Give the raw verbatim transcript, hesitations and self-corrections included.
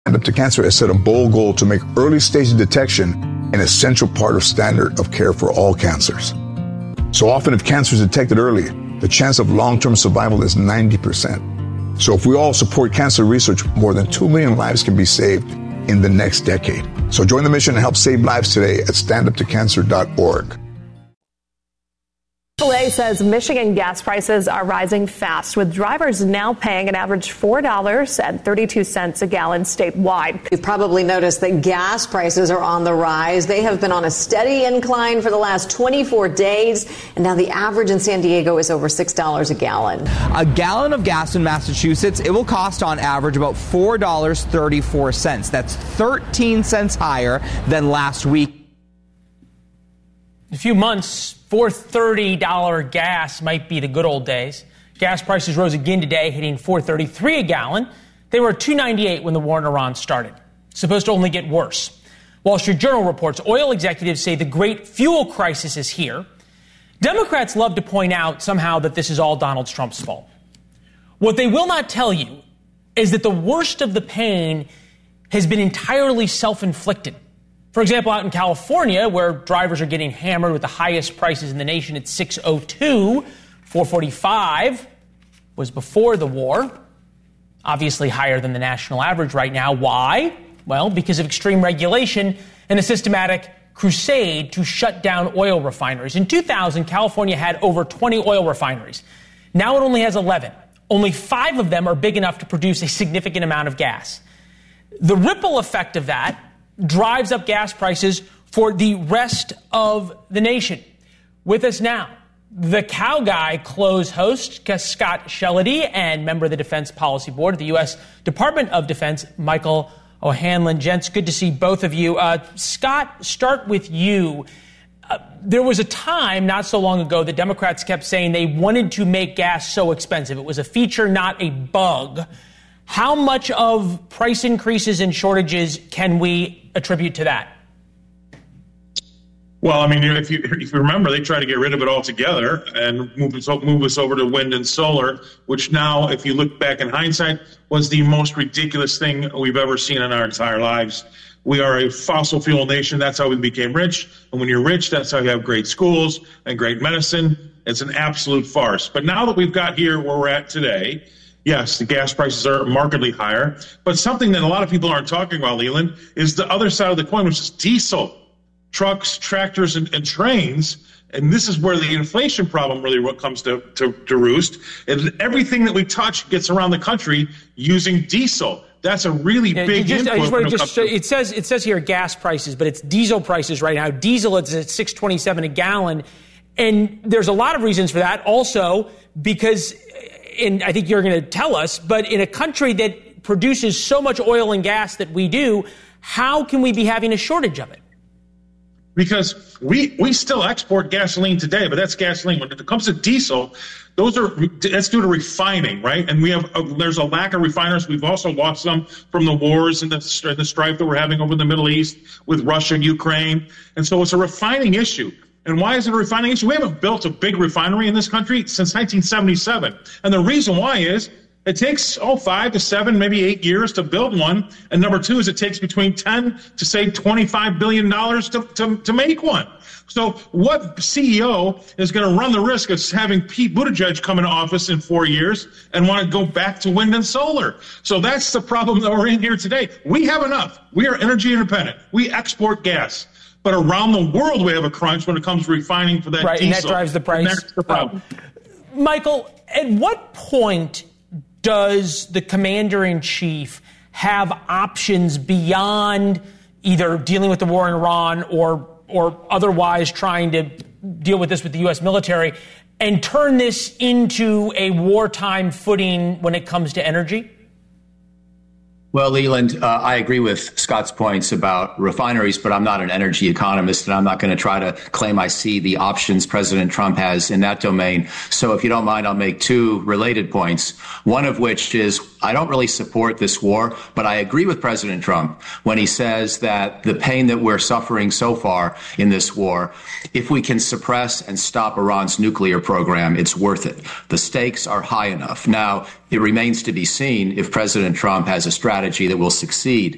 Stand Up to Cancer has set a bold goal to make early stage detection an essential part of standard of care for all cancers. So often, if cancer is detected early, the chance of long-term survival is ninety percent. So if we all support cancer research, more than two million lives can be saved in the next decade. So join the mission and help save lives today at stand up to cancer dot org. Triple A says Michigan gas prices are rising fast, with drivers now paying an average four dollars and thirty-two cents a gallon statewide. You've probably noticed that gas prices are on the rise. They have been on a steady incline for the last twenty-four days, and now the average in San Diego is over six dollars a gallon. A gallon of gas in Massachusetts, it will cost on average about four dollars and thirty-four cents. That's thirteen cents higher than last week. In a few months, four thirty dollars gas might be the good old days. Gas prices rose again today, hitting four thirty-three a gallon. They were two ninety-eight when the war in Iran started. It's supposed to only get worse. Wall Street Journal reports oil executives say the great fuel crisis is here. Democrats love to point out somehow that this is all Donald Trump's fault. What they will not tell you is that the worst of the pain has been entirely self-inflicted. For example, out in California, where drivers are getting hammered with the highest prices in the nation at six oh two, four forty-five was before the war. Obviously higher than the national average right now. Why? Well, because of extreme regulation and a systematic crusade to shut down oil refineries. In two thousand, California had over twenty oil refineries. Now it only has eleven. Only five of them are big enough to produce a significant amount of gas. The ripple effect of that drives up gas prices for the rest of the nation. With us now, the Cow Guy Close host, Scott Shellady, and member of the Defense Policy Board at the U S Department of Defense, Michael O'Hanlon. Gents, good to see both of you. Uh, Scott, start with you. Uh, there was a time not so long ago that Democrats kept saying they wanted to make gas so expensive. It was a feature, not a bug. How much of price increases and shortages can we attribute to that? Well, I mean, if you if you remember, they tried to get rid of it altogether and move us, move us over to wind and solar, which now, if you look back in hindsight, was the most ridiculous thing we've ever seen in our entire lives. We are a fossil fuel nation. That's how we became rich. And when you're rich, that's how you have great schools and great medicine. It's an absolute farce. But now that we've got here where we're at today, yes, the gas prices are markedly higher, but something that a lot of people aren't talking about, Leland, is the other side of the coin, which is diesel, trucks, tractors, and, and trains. And this is where the inflation problem really comes to, to, to roost. And everything that we touch gets around the country using diesel. That's a really yeah, big just, input. I just want to just show, it says it says here gas prices, but it's diesel prices right now. Diesel is at six twenty-seven a gallon, and there's a lot of reasons for that. Also, because, and I think you're going to tell us, but in a country that produces so much oil and gas that we do, how can we be having a shortage of it? Because we we still export gasoline today, but that's gasoline. When it comes to diesel, those are that's due to refining, right? And we have a, there's a lack of refiners. We've also lost some from the wars and the, the strife that we're having over in the Middle East with Russia and Ukraine. And so it's a refining issue. And why is it a refining issue? We haven't built a big refinery in this country since nineteen seventy-seven. And the reason why is it takes, oh, five to seven, maybe eight years to build one. And number two is it takes between ten to, say, twenty-five billion dollars to, to, to make one. So what C E O is going to run the risk of having Pete Buttigieg come into office in four years and want to go back to wind and solar? So that's the problem that we're in here today. We have enough. We are energy independent. We export gas. But around the world, we have a crunch when it comes to refining for that right, diesel. And that drives the price. And that's the problem. Uh, Michael, at what point does the commander-in-chief have options beyond either dealing with the war in Iran or or otherwise trying to deal with this with the U S military and turn this into a wartime footing when it comes to energy? Well, Leland, uh, I agree with Scott's points about refineries, but I'm not an energy economist, and I'm not going to try to claim I see the options President Trump has in that domain. So if you don't mind, I'll make two related points, one of which is I don't really support this war, but I agree with President Trump when he says that the pain that we're suffering so far in this war, if we can suppress and stop Iran's nuclear program, it's worth it. The stakes are high enough. Now, it remains to be seen if President Trump has a strategy that will succeed